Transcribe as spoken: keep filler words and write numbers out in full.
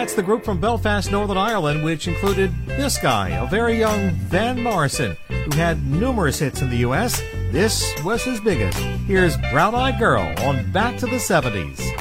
That's the group from Belfast, Northern Ireland, which included this guy, a very young Van Morrison, who had numerous hits in the U S. This was his biggest. Here's Brown Eyed Girl on Back to the seventies.